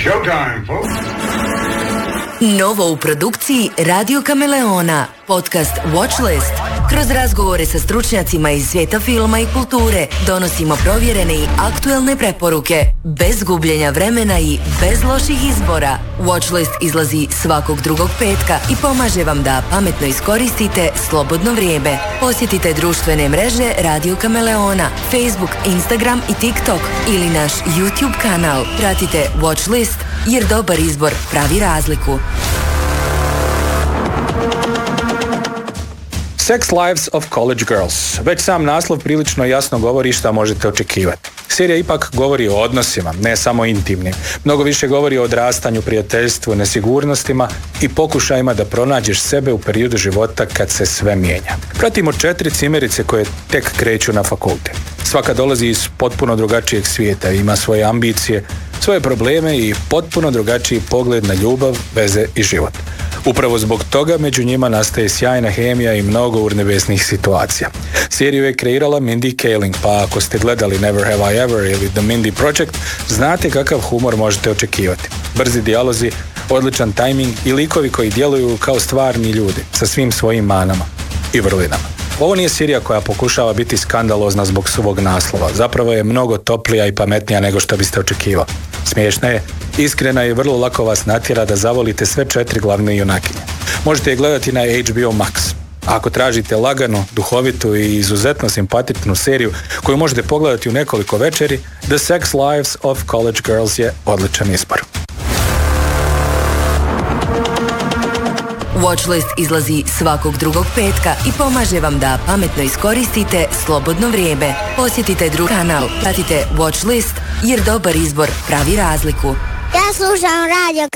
showtime, folks. Novo u produkciji Radio Kameleona, podcast Watchlist. Kroz razgovore sa stručnjacima iz svijeta filma i kulture donosimo provjerene i aktuelne preporuke, bez gubljenja vremena i bez loših izbora. Watchlist izlazi svakog drugog petka i pomaže vam da pametno iskoristite slobodno vrijeme. Posjetite društvene mreže Radio Kameleona, Facebook, Instagram i TikTok ili naš YouTube kanal. Pratite Watchlist jer dobar izbor pravi razliku. Sex Lives of College Girls. Već sam naslov prilično jasno govori šta možete očekivati. Serija ipak govori o odnosima, ne samo intimnim. Mnogo više govori o odrastanju, prijateljstvu, nesigurnostima i pokušajima da pronađeš sebe u periodu života kad se sve mijenja. Pratimo 4 cimerice koje tek kreću na fakultet. Svaka dolazi iz potpuno drugačijeg svijeta, ima svoje ambicije, svoje probleme i potpuno drugačiji pogled na ljubav, veze i život. Upravo zbog toga među njima nastaje sjajna hemija i mnogo urnebesnih situacija. Seriju je kreirala Mindy Kaling, pa ako ste gledali Never Have I Ever ili The Mindy Project, znate kakav humor možete očekivati. Brzi dijalozi, odličan tajming i likovi koji djeluju kao stvarni ljudi, sa svim svojim manama i vrlinama. Ovo nije serija koja pokušava biti skandalozna zbog svog naslova. Zapravo je mnogo toplija i pametnija nego što biste očekivali. Smiješna je, iskrena je i vrlo lako vas natjera da zavolite sve 4 glavne junakinje. Možete je gledati na HBO Max. Ako tražite laganu, duhovitu i izuzetno simpatičnu seriju koju možete pogledati u nekoliko večeri, The Sex Lives of College Girls je odličan izbor. Watchlist izlazi svakog drugog petka i pomaže vam da pametno iskoristite slobodno vrijeme. Posjetite drugi kanal, pratite Watchlist jer dobar izbor pravi razliku. Ja slušam Radio